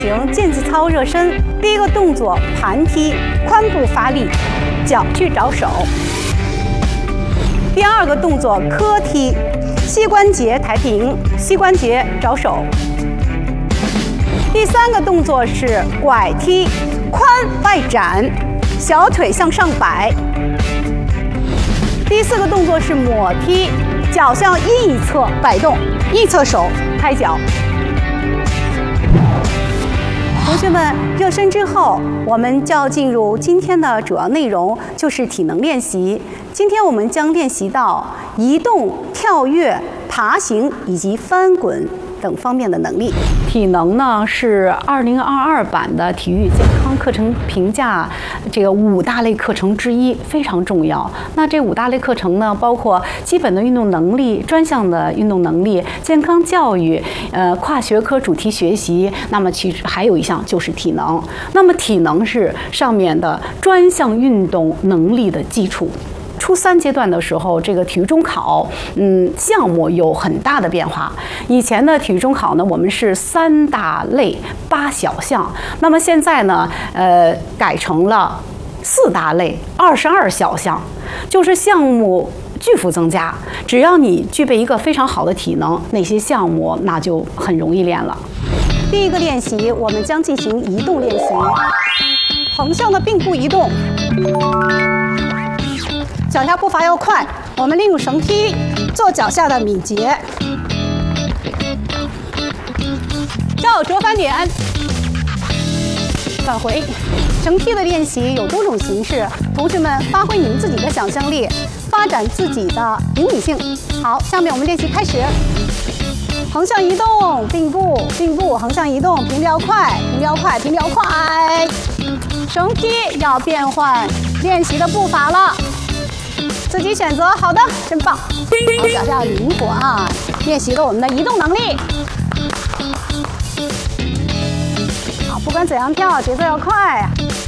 行健体操热身，第一个动作盘踢，髋部发力，脚去找手。第二个动作磕踢，膝关节抬平，膝关节找手。第三个动作是拐踢，髋外展，小腿向上摆。第四个动作是抹踢，脚向一侧摆动，一侧手拍脚。同学们，热身之后，我们就要进入今天的主要内容，就是体能练习。今天我们将练习到移动、跳跃、爬行以及翻滚等方面的能力。体能呢是2022版的体育健康课程评价这个5大类课程之一，非常重要。那这5大类课程呢，包括基本的运动能力、专项的运动能力、健康教育、跨学科主题学习。那么其实还有一项就是体能。那么体能是上面的专项运动能力的基础。初3阶段的时候，这个体育中考，项目有很大的变化。以前的体育中考呢，我们是3大类8小项，那么现在呢，改成了4大类22小项，就是项目巨幅增加。只要你具备一个非常好的体能，那些项目那就很容易练了。第一个练习，我们将进行移动练习，横向的并步移动。脚下步伐要快，我们利用绳梯做脚下的敏捷。绕折返点，返回。绳梯的练习有多种形式，同学们发挥你们自己的想象力，发展自己的灵敏性。好，下面我们练习开始。横向移动，并步，并步，横向移动，频率要快，频率要快，频率要快。绳梯要变换练习的步伐了。自己选择，好的，真棒！好，脚下灵活啊，练习了我们的移动能力。好，不管怎样跳，节奏要快。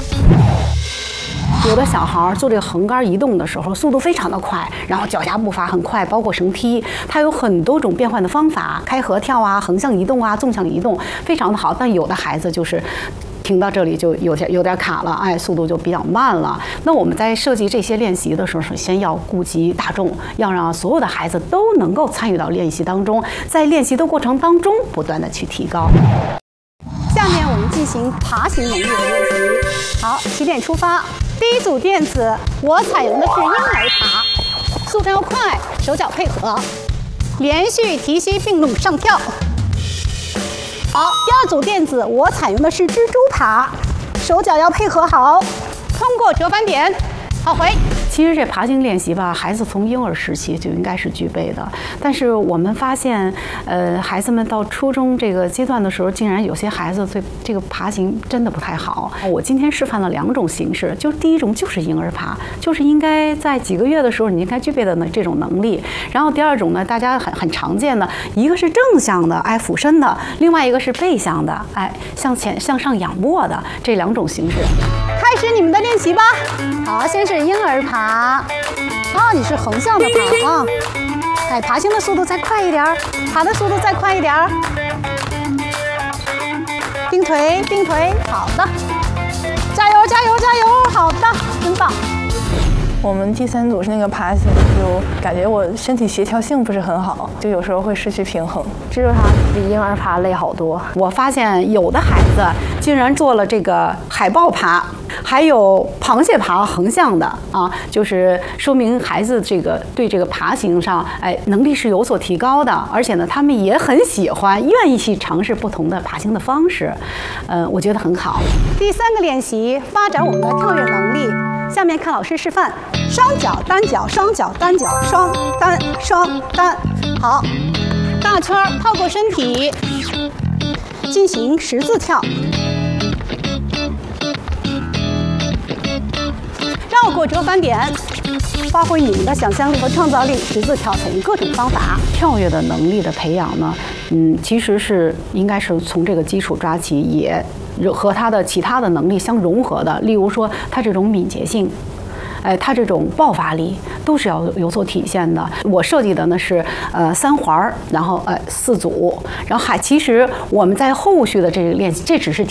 有的小孩做这个横杆移动的时候，速度非常的快，然后脚下步伐很快，包括绳梯，它有很多种变换的方法，开合跳啊，横向移动啊，纵向移动，非常的好。但有的孩子就是停到这里就有点卡了，速度就比较慢了。那我们在设计这些练习的时候，首先要顾及大众，要让所有的孩子都能够参与到练习当中，在练习的过程当中不断的去提高。下面我们进行爬行能力的练习。好，起点出发。第一组垫子，我采用的是婴儿爬，速度要快，手脚配合，连续提膝并拢上跳。好，第二组垫子，我采用的是蜘蛛爬，手脚要配合好，通过折返点，好回。其实这爬行练习吧，孩子从婴儿时期就应该是具备的。但是我们发现，孩子们到初中这个阶段的时候，竟然有些孩子对这个爬行真的不太好。我今天示范了2种形式，就是第一种就是婴儿爬，就是应该在几个月的时候你应该具备的这种能力。然后第二种呢，大家很常见的，一个是正向的，俯身的；另外一个是背向的，向前向上仰卧的，这2种形式。开始你们的练习吧。好，先是婴儿爬。你是横向的爬啊！爬行的速度再快一点，爬的速度再快一点。并腿，并腿，好的，加油，加油，加油！好的，真棒。 我们第3组是那个爬行，就感觉我身体协调性不是很好，就有时候会失去平衡。 蜘蛛爬比婴儿爬累好多。 我发现有的孩子竟然做了这个海豹爬，还有螃蟹爬横向的就是说明孩子这个对这个爬行上能力是有所提高的，而且呢他们也很喜欢，愿意去尝试不同的爬行的方式，我觉得很好。第3个练习，发展我们的跳跃能力。下面看老师示范，双脚单脚，双脚单脚，双单双单。好，大圈套过身体，进行十字跳，绕过折返点，发挥你们的想象力和创造力，十字跳采用各种方法。跳跃的能力的培养呢，其实是应该是从这个基础抓起，也和他的其他的能力相融合的。例如说，他这种敏捷性，它这种爆发力都是要有所体现的。我设计的呢是3环，然后4组，然后其实我们在后续的这个练习，这只是